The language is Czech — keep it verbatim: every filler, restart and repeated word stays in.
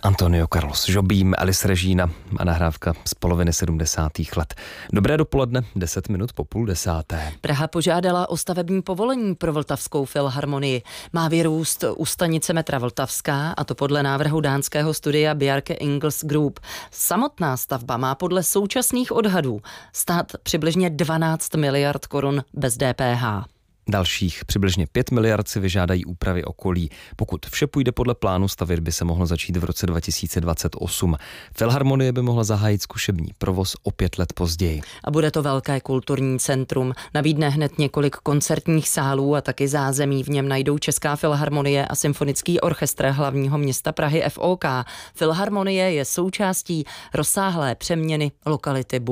Antonio Carlos Jobim, Alice Regina a nahrávka z poloviny sedmdesátých let. Dobré dopoledne, deset minut po půl desáté. Praha požádala o stavební povolení pro Vltavskou filharmonii. Má vyrůst u stanice metra Vltavská, a to podle návrhu dánského studia Bjarke Ingels Group. Samotná stavba má podle současných odhadů stát přibližně dvanáct miliard korun bez D P H. Dalších přibližně pět miliard si vyžádají úpravy okolí. Pokud vše půjde podle plánu, stavět by se mohlo začít v roce dva tisíce dvacet osm. Filharmonie by mohla zahájit zkušební provoz o pět let později. A bude to velké kulturní centrum. Nabídne hned několik koncertních sálů a taky zázemí. V něm najdou Česká filharmonie a Symfonický orchestr hlavního města Prahy F O K. Filharmonie je součástí rozsáhlé přeměny lokality